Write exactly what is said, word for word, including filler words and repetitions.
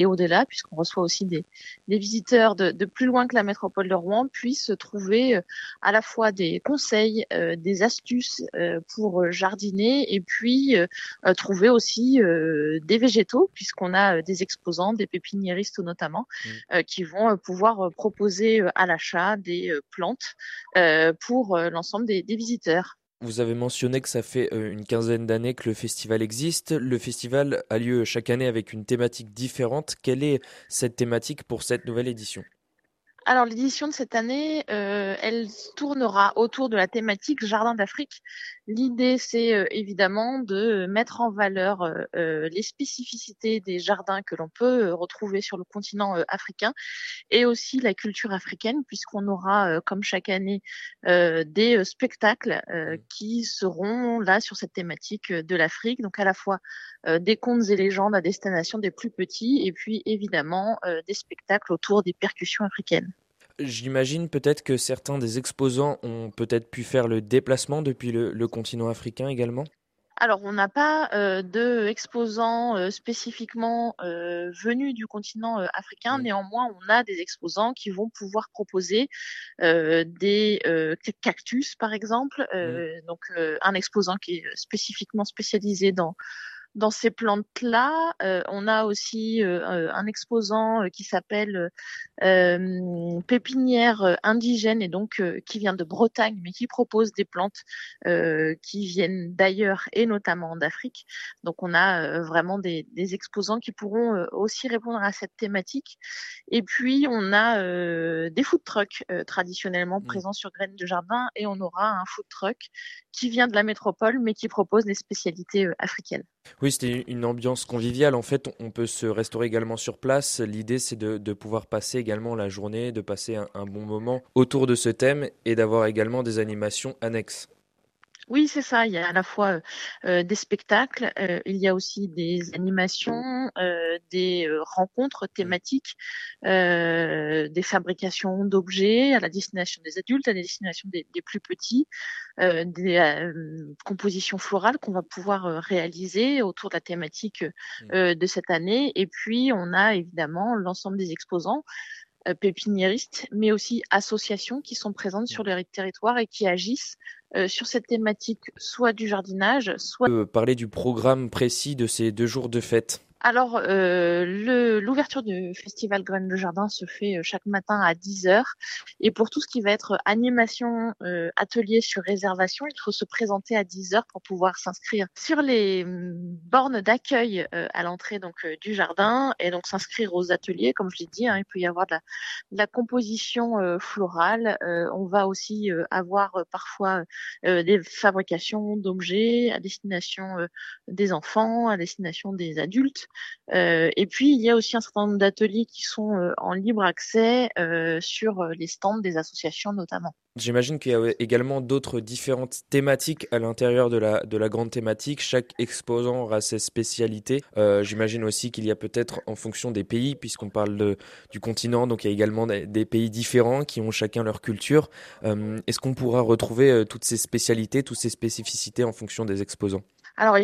et au-delà, puisqu'on reçoit aussi des, des visiteurs de, de plus loin que la métropole de Rouen, puissent trouver euh, à la fois des conseils, euh, des astuces euh, pour jardiner et puis euh, euh, trouver aussi euh, des végétaux, puisqu'on a euh, des exposants, des pépiniéristes notamment, Mmh. euh, qui vont euh, pouvoir euh, proposer euh, à l'achat des euh, plantes euh, pour euh, l'ensemble des, des visiteurs. Vous avez mentionné que ça fait euh, une quinzaine d'années que le festival existe. Le festival a lieu chaque année avec une thématique différente. Quelle est cette thématique pour cette nouvelle édition? Alors, l'édition de cette année, euh, elle tournera autour de la thématique Jardin d'Afrique. L'idée, c'est euh, évidemment de mettre en valeur euh, euh, les spécificités des jardins que l'on peut euh, retrouver sur le continent euh, africain et aussi la culture africaine, puisqu'on aura, euh, comme chaque année, euh, des euh, spectacles euh, Mmh. qui seront là sur cette thématique euh, de l'Afrique. Donc, à la fois euh, des contes et légendes à destination des plus petits et puis évidemment euh, des spectacles autour des percussions africaines. J'imagine peut-être que certains des exposants ont peut-être pu faire le déplacement depuis le, le continent africain également. Alors, on n'a pas euh, de exposants euh, spécifiquement euh, venus du continent euh, africain. Mmh. Néanmoins, on a des exposants qui vont pouvoir proposer euh, des euh, cactus, par exemple. Mmh. Euh, donc, euh, un exposant qui est spécifiquement spécialisé dans dans ces plantes-là. Euh, on a aussi euh, un exposant euh, qui s'appelle euh, pépinière euh, indigène et donc euh, qui vient de Bretagne, mais qui propose des plantes euh, qui viennent d'ailleurs et notamment d'Afrique. Donc on a euh, vraiment des, des exposants qui pourront euh, aussi répondre à cette thématique. Et puis on a euh, des food trucks euh, traditionnellement Mmh. présents sur Graines de Jardin et on aura un food truck qui vient de la métropole mais qui propose des spécialités euh, africaines. Oui, c'était une ambiance conviviale. En fait, on peut se restaurer également sur place. L'idée, c'est de, de pouvoir passer également la journée, de passer un, un bon moment autour de ce thème et d'avoir également des animations annexes. Oui, c'est ça. Il y a à la fois euh, des spectacles, euh, il y a aussi des animations, euh, des euh, rencontres Mm. thématiques, euh, des fabrications d'objets à la destination des adultes, à la destination des, des plus petits, euh, des euh, compositions florales qu'on va pouvoir euh, réaliser autour de la thématique Mm. euh, de cette année. Et puis, on a évidemment l'ensemble des exposants euh, pépiniéristes, mais aussi associations qui sont présentes sur Mm. le territoire et qui agissent euh, sur cette thématique, soit du jardinage, soit Euh, parler du programme précis de ces deux jours de fête. alors, euh, le, l'ouverture du festival Graines de Jardin se fait euh, chaque matin à dix heures. Et pour tout ce qui va être animation, euh, atelier sur réservation, il faut se présenter à dix heures pour pouvoir s'inscrire sur les hum, bornes d'accueil euh, à l'entrée donc euh, du jardin et donc s'inscrire aux ateliers. Comme je l'ai dit, hein, il peut y avoir de la, de la composition euh, florale. Euh, on va aussi euh, avoir euh, parfois euh, des fabrications d'objets à destination euh, des enfants, à destination des adultes. Euh, et puis, il y a aussi un certain nombre d'ateliers qui sont euh, en libre accès euh, sur euh, les stands des associations notamment. J'imagine qu'il y a également d'autres différentes thématiques à l'intérieur de la, de la grande thématique. Chaque exposant aura ses spécialités. Euh, j'imagine aussi qu'il y a peut-être en fonction des pays, puisqu'on parle de, du continent, donc il y a également des, des pays différents qui ont chacun leur culture. Euh, est-ce qu'on pourra retrouver euh, toutes ces spécialités, toutes ces spécificités en fonction des exposants?